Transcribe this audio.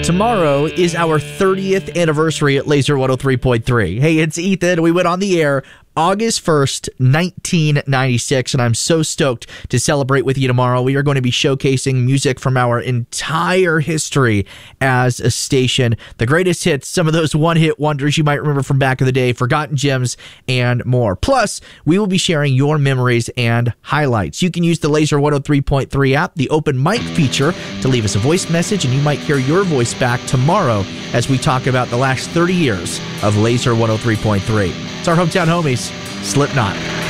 Tomorrow is our 30th anniversary at Laser 103.3. Hey, it's Ethan. We went on the air August 1st, 1996, and I'm so stoked to celebrate with you tomorrow. We are going to be showcasing music from our entire history as a station. The greatest hits, some of those one-hit wonders you might remember from back in the day, forgotten gems, and more. Plus, we will be sharing your memories and highlights. You can use the Laser 103.3 app, the open mic feature, to leave us a voice message, and you might hear your voice back tomorrow as we talk about the last 30 years of Laser 103.3. It's our hometown homies, Slipknot.